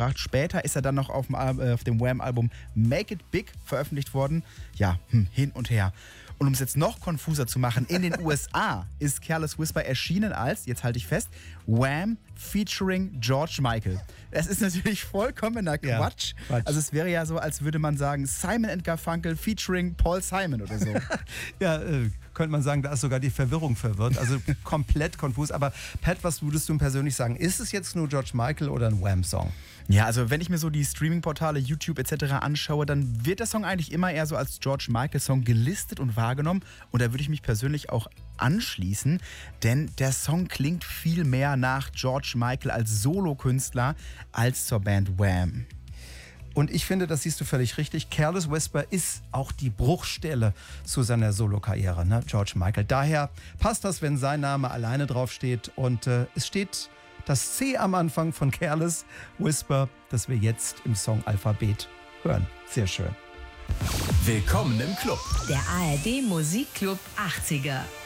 rausgebracht. Später ist er dann noch auf dem Wham-Album Make It Big veröffentlicht worden. Ja, hin und her. Und um es jetzt noch konfuser zu machen, in den USA ist Careless Whisper erschienen als, jetzt halte ich fest, Wham! Featuring George Michael. Das ist natürlich vollkommener Quatsch. Quatsch. Also es wäre ja so, als würde man sagen, Simon & Garfunkel featuring Paul Simon oder so. Ja, könnte man sagen, da ist sogar die Verwirrung verwirrt. Also komplett konfus. Aber Pat, was würdest du persönlich sagen? Ist es jetzt nur George Michael oder ein Wham-Song? Ja, also wenn ich mir so die Streaming-Portale, YouTube etc. anschaue, dann wird der Song eigentlich immer eher so als George Michael-Song gelistet und wahrgenommen. Und da würde ich mich persönlich auch anschließen, denn der Song klingt viel mehr nach George Michael als Solokünstler als zur Band Wham! Und ich finde, das siehst du völlig richtig. Careless Whisper ist auch die Bruchstelle zu seiner Solokarriere, ne? George Michael. Daher passt das, wenn sein Name alleine draufsteht. Und es steht das C am Anfang von Careless Whisper, das wir jetzt im Song-Alphabet hören. Sehr schön. Willkommen im Club. Der ARD Musikclub 80er.